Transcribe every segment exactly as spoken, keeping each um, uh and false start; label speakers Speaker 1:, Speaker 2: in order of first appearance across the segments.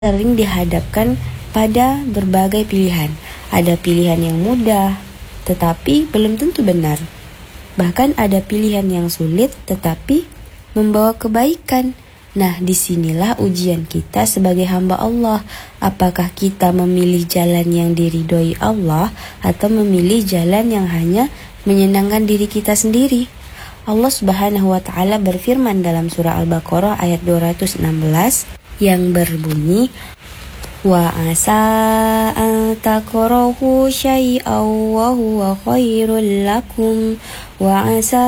Speaker 1: sering dihadapkan pada berbagai pilihan. Ada pilihan yang mudah, tetapi belum tentu benar. Bahkan ada pilihan yang sulit, tetapi membawa kebaikan. Nah, disinilah ujian kita sebagai hamba Allah. Apakah kita memilih jalan yang diridhoi Allah atau memilih jalan yang hanya menyenangkan diri kita sendiri? Allah Subhanahu wa Ta'ala berfirman dalam surah Al-Baqarah ayat dua ratus enam belas yang berbunyi, wa asa an takrahu syai'aw wa huwa khairul lakum wa asa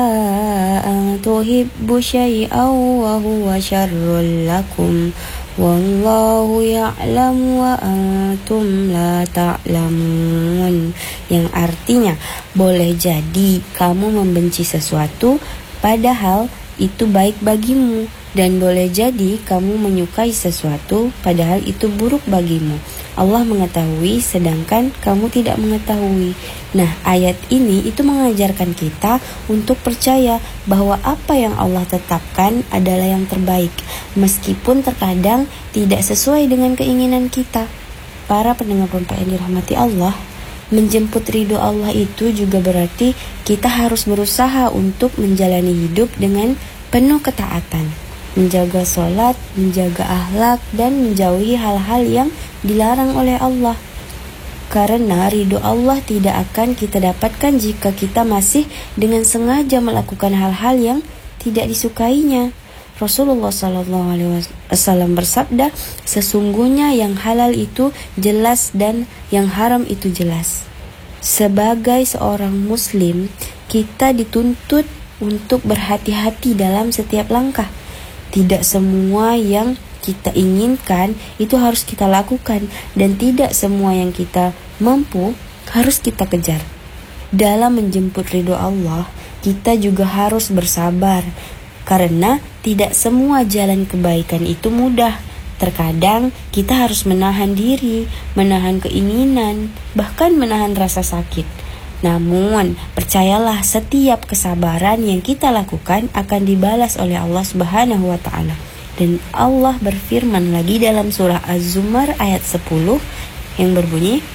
Speaker 1: an tuhibbu syai'aw wa huwa syarrul lakum wallahu ya'lam wa antum la ta'lamun. Yang artinya, boleh jadi kamu membenci sesuatu padahal itu baik bagimu, dan boleh jadi kamu menyukai sesuatu padahal itu buruk bagimu. Allah mengetahui sedangkan kamu tidak mengetahui. Nah, ayat ini itu mengajarkan kita untuk percaya bahwa apa yang Allah tetapkan adalah yang terbaik, meskipun terkadang tidak sesuai dengan keinginan kita. Para pendengar Rompak yang dirahmati Allah, menjemput ridho Allah itu juga berarti kita harus berusaha untuk menjalani hidup dengan penuh ketaatan, menjaga sholat, menjaga akhlak, dan menjauhi hal-hal yang dilarang oleh Allah. Karena ridho Allah tidak akan kita dapatkan jika kita masih dengan sengaja melakukan hal-hal yang tidak disukainya. Rasulullah shallallahu alaihi wasallam bersabda, sesungguhnya yang halal itu jelas dan yang haram itu jelas. Sebagai seorang muslim, kita dituntut untuk berhati-hati dalam setiap langkah. Tidak semua yang kita inginkan itu harus kita lakukan, dan tidak semua yang kita mampu harus kita kejar. Dalam menjemput ridho Allah, kita juga harus bersabar, karena tidak semua jalan kebaikan itu mudah. Terkadang kita harus menahan diri, menahan keinginan, bahkan menahan rasa sakit. Namun, percayalah setiap kesabaran yang kita lakukan akan dibalas oleh Allah Subhanahu wa Ta'ala. Dan Allah berfirman lagi dalam surah Az-Zumar ayat sepuluh yang berbunyi,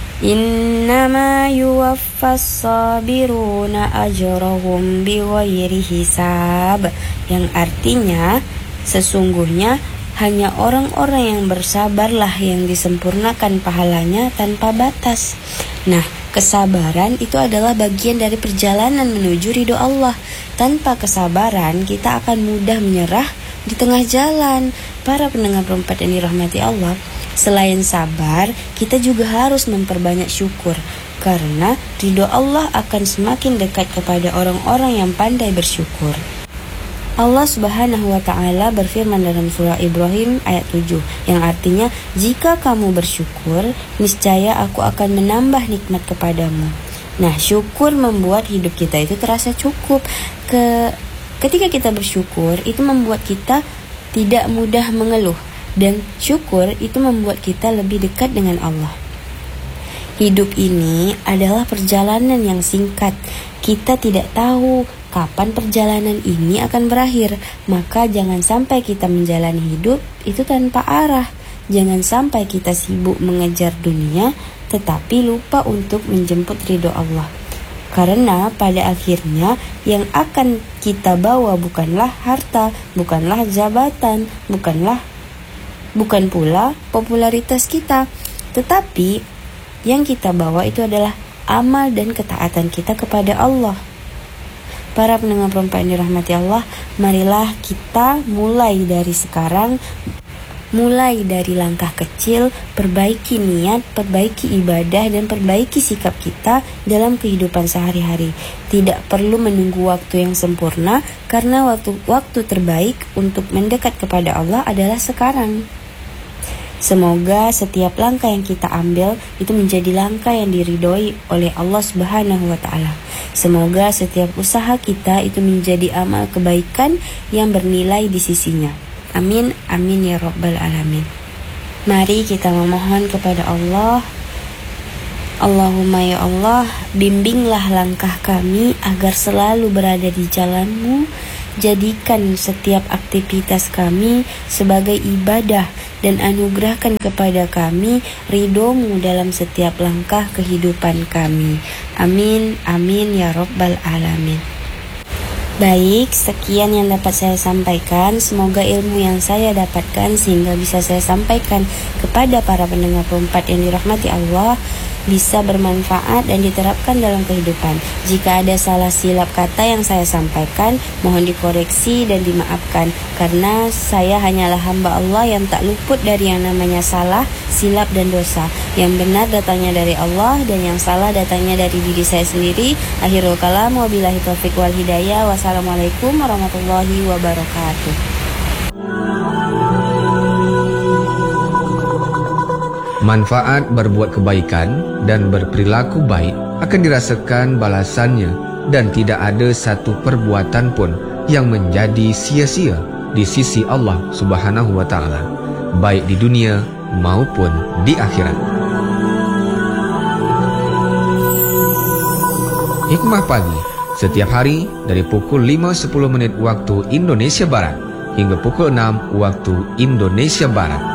Speaker 1: innama yuwaffas sabiruna ajrahum bighairi hisab, yang artinya sesungguhnya hanya orang-orang yang bersabarlah yang disempurnakan pahalanya tanpa batas. Nah, kesabaran itu adalah bagian dari perjalanan menuju ridho Allah. Tanpa kesabaran, kita akan mudah menyerah di tengah jalan. Para pendengar Rompak yang dirahmati Allah, selain sabar, kita juga harus memperbanyak syukur, karena ridho Allah akan semakin dekat kepada orang-orang yang pandai bersyukur. Allah Subhanahu wa Ta'ala berfirman dalam surah Ibrahim ayat tujuh, yang artinya, jika kamu bersyukur, niscaya aku akan menambah nikmat kepadamu. Nah, syukur membuat hidup kita itu terasa cukup. Ke, ketika kita bersyukur, itu membuat kita tidak mudah mengeluh, dan syukur itu membuat kita lebih dekat dengan Allah. Hidup ini adalah perjalanan yang singkat. Kita tidak tahu kapan perjalanan ini akan berakhir, maka jangan sampai kita menjalani hidup itu tanpa arah. Jangan sampai kita sibuk mengejar dunia, tetapi lupa untuk menjemput ridho Allah. Karena pada akhirnya yang akan kita bawa bukanlah harta, bukanlah jabatan, bukanlah bukan pula popularitas kita, tetapi yang kita bawa itu adalah amal dan ketaatan kita kepada Allah. Para pendengar Rompak yang dirahmati Allah, marilah kita mulai dari sekarang, mulai dari langkah kecil, perbaiki niat, perbaiki ibadah, dan perbaiki sikap kita dalam kehidupan sehari-hari. Tidak perlu menunggu waktu yang sempurna, karena waktu, waktu terbaik untuk mendekat kepada Allah adalah sekarang. Semoga setiap langkah yang kita ambil itu menjadi langkah yang diridhoi oleh Allah Subhanahu wa Ta'ala. Semoga setiap usaha kita itu menjadi amal kebaikan yang bernilai di sisinya. Amin, amin ya Rabbal Alamin. Mari kita memohon kepada Allah. Allahumma ya Allah, bimbinglah langkah kami agar selalu berada di jalan-Mu. Jadikan setiap aktivitas kami sebagai ibadah dan anugerahkan kepada kami ridho-Mu dalam setiap langkah kehidupan kami. Amin, amin ya Rabbal Alamin. Baik, sekian yang dapat saya sampaikan. Semoga ilmu yang saya dapatkan sehingga bisa saya sampaikan kepada para pendengar Perempat yang dirahmati Allah bisa bermanfaat dan diterapkan dalam kehidupan. Jika ada salah silap kata yang saya sampaikan, mohon dikoreksi dan dimaafkan, karena saya hanyalah hamba Allah yang tak luput dari yang namanya salah, silap dan dosa. Yang benar datangnya dari Allah dan yang salah datangnya dari diri saya sendiri. Akhirul kalam, wabillahi taufiq wal hidayah. Wassalamualaikum warahmatullahi wabarakatuh.
Speaker 2: Manfaat berbuat kebaikan dan berperilaku baik akan dirasakan balasannya, dan tidak ada satu perbuatan pun yang menjadi sia-sia di sisi Allah Subhanahu wa Ta'ala, baik di dunia maupun di akhirat. Hikmah pagi setiap hari dari pukul lima sepuluh menit waktu Indonesia Barat hingga pukul enam waktu Indonesia Barat.